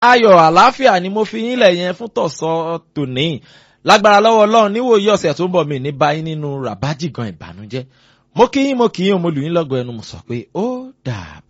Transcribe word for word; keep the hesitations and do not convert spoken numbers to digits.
ayọ̀ àlàáfíà ni mo fi yín lẹ̀ yẹn fún tọ̀sán tòní lágbára lọ́wọ́ ọlọ́run níwòye ọ̀sẹ̀ tó ń bọ̀ mí ní báyìí nínú ràbájì gan ìbànújẹ́ mo kí yín mo kí yín mo lù yín lọ́gọ̀ ẹnu mo sọ pé ó dà.